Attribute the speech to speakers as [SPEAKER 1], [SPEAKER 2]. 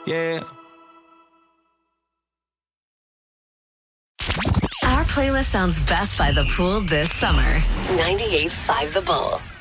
[SPEAKER 1] Yeah.
[SPEAKER 2] Our playlist sounds best by the pool this summer. 98.5 The Bull.